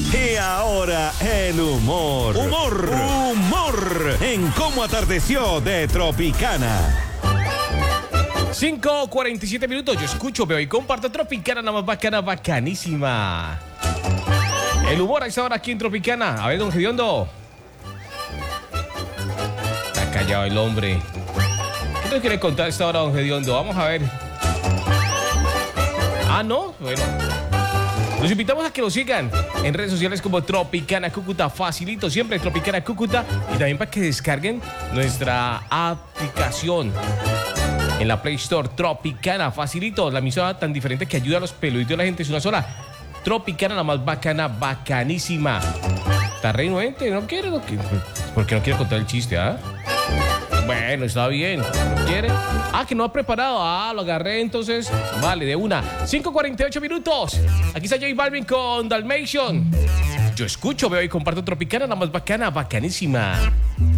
Y ahora el humor. Humor. En Cómo Atardeció de Tropicana. 5:47 minutos. Yo escucho, veo y comparto Tropicana, la más bacana, bacanísima. El humor a esta hora aquí en Tropicana. A ver, don Gediondo. Está callado el hombre. ¿Qué nos quiere contar a esta hora, don Gediondo? Vamos a ver. Ah, ¿no? Bueno. Los invitamos a que nos sigan en redes sociales como Tropicana Cúcuta. Facilito, siempre Tropicana Cúcuta. Y también para que descarguen nuestra aplicación en la Play Store. Tropicana, facilito. La emisora tan diferente que ayuda a los peluditos de la gente es una sola. Tropicana, la más bacana, bacanísima. ¿Está renuente? ¿No quiere? ¿Por qué no quiere contar el chiste, ah? Bueno, está bien. ¿No quiere? Ah, que no ha preparado. Ah, lo agarré entonces. Vale, de una. 5:48 minutos. Aquí está J Balvin con Dalmatian. Yo escucho, veo y comparto Tropicana, la más bacana, bacanísima.